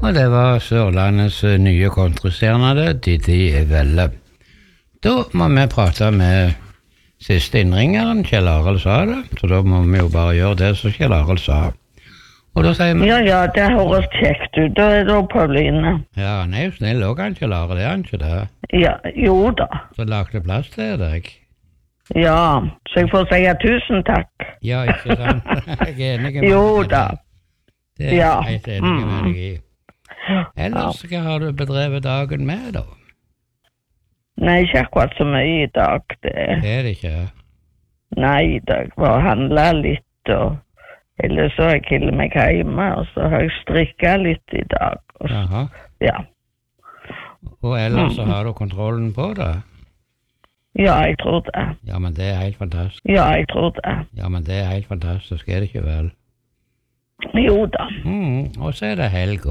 Og det var Sørlandets nye kontrastjerne, Didi Velle. Da må vi prate med siste innringeren, Kjell Arild sa det, så da må vi jo bare gjøre det som Kjell Arild sa. Og da sier vi... Ja, det høres kjekt ut. Da er det Pauline. Ja, han er jo snill også, han Kjell Arild, er han ikke det? Ja, jo da. Så lagde plass til deg. Ja, så jeg får si tusen takk. Ja, ikke sant? Jeg er enig med jo da. Det er jeg helt enig med deg i. Ellers, hva har du bedrevet dagen med, da? Nei, ikke akkurat så mye i dag. Det er det ikke? Nei, det var handla litt, og ellers så har jeg kildet meg hjemme, og så har jeg strikket litt i dag. Jaha. Ja. Og ellers så har du kontrollen på det? Ja, jeg tror det. Ja, men det er helt fantastisk. Ja, jeg tror det. Ja, men det er helt fantastisk, er det ikke vel? Jo da. Og så er det helg.